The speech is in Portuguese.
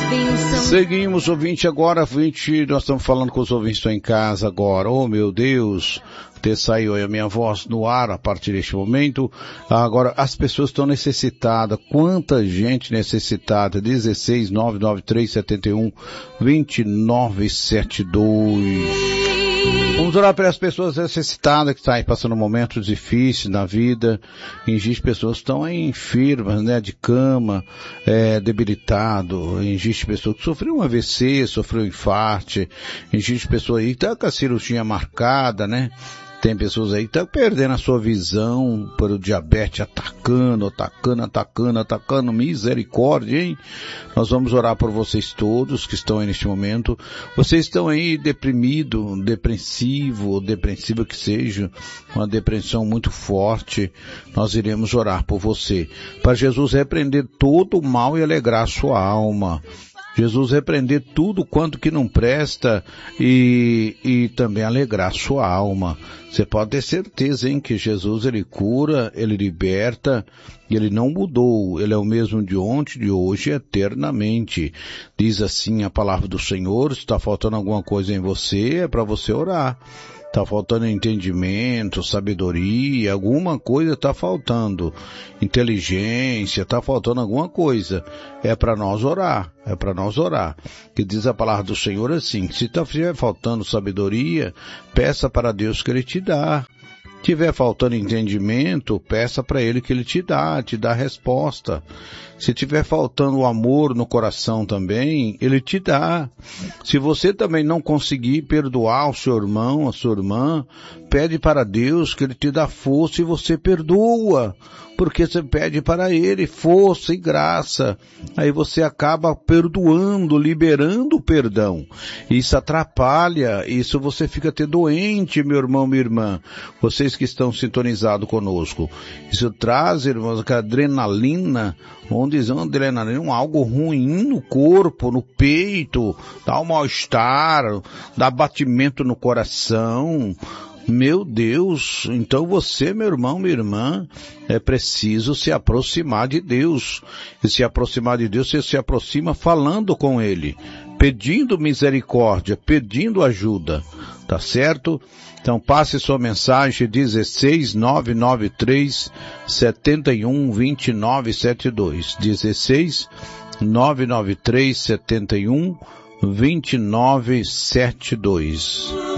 bênção. Seguimos, ouvinte, agora, ouvinte, nós estamos falando com os ouvintes que estão em casa agora. Oh, meu Deus, até saiu aí a minha voz no ar a partir deste momento. Agora, as pessoas estão necessitadas. Quanta gente necessitada? 16 993 71 2972. Vamos orar pelas pessoas necessitadas que estão aí passando momentos difíceis na vida. Existem pessoas que estão aí enfermas, né, de cama, debilitado. Existem pessoas que sofreram um AVC, sofreu um infarto. Existem pessoas aí que estão com a cirurgia marcada, né? Tem pessoas aí que estão perdendo a sua visão por o diabetes atacando, misericórdia, hein? Nós vamos orar por vocês todos que estão aí neste momento. Vocês estão aí deprimido, depressiva que seja, uma depressão muito forte. Nós iremos orar por você, para Jesus repreender todo o mal e alegrar a sua alma. Jesus repreender tudo quanto que não presta e também alegrar sua alma. Você pode ter certeza, hein, que Jesus, ele cura, ele liberta, e ele não mudou. Ele é o mesmo de ontem, de hoje, eternamente. Diz assim a palavra do Senhor: se está faltando alguma coisa em você, é para você orar. Está faltando entendimento, sabedoria, alguma coisa está faltando. Inteligência, está faltando alguma coisa. É para nós orar, Que diz a palavra do Senhor assim: se estiver faltando sabedoria, peça para Deus que Ele te dá. Se tiver faltando entendimento, peça para Ele que Ele te dá a resposta. Se tiver faltando o amor no coração também, Ele te dá. Se você também não conseguir perdoar o seu irmão, a sua irmã, pede para Deus que Ele te dá força e você perdoa. Porque você pede para Ele força e graça. Aí você acaba perdoando, liberando o perdão. Isso atrapalha, isso você fica até doente, meu irmão, minha irmã. Vocês que estão sintonizados conosco. Isso traz, irmãos, a adrenalina, onde diz adrenalina, algo ruim no corpo, no peito, dá um mal-estar, dá batimento no coração. Meu Deus, então você, meu irmão, minha irmã, é preciso se aproximar de Deus. E se aproximar de Deus, você se aproxima falando com Ele, pedindo misericórdia, pedindo ajuda, tá certo? Então passe sua mensagem 16 993 71 2972, 16 993 71 2972.